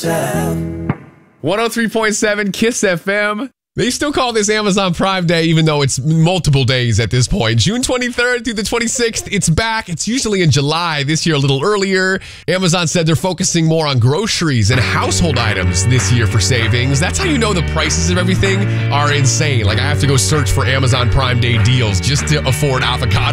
yourself. 103.7 Kiss FM. They still call this Amazon Prime Day, even though it's multiple days at this point. June 23rd through the 26th, it's back. It's usually in July, this year a little earlier. Amazon said they're focusing more on groceries and household items this year for savings. That's how you know the prices of everything are insane. Like, I have to go search for Amazon Prime Day deals just to afford avocado